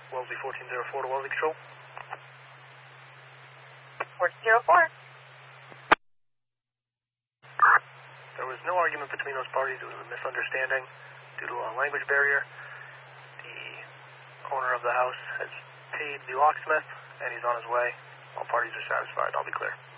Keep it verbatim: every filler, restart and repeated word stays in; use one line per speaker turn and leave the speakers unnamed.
Wellesley fourteen oh four to Wellesley Control.
fourteen oh four.
There was no argument between those parties. It was a misunderstanding due to a language barrier. The owner of the house has paid the locksmith, and he's on his way. All parties are satisfied. I'll be clear.